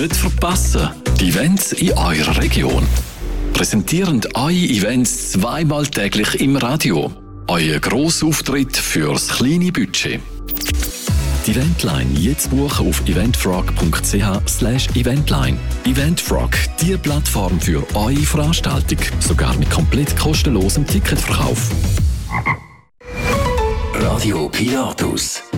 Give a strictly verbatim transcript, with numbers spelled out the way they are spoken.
Nicht verpassen, die Events in eurer Region. Präsentierend eure Events zweimal täglich im Radio. Euer Grossauftritt fürs kleine Budget. Die Eventline jetzt buchen auf eventfrog.ch slash eventline. Eventfrog, die Plattform für eure Veranstaltung. Sogar mit komplett kostenlosem Ticketverkauf. Radio Pilatus.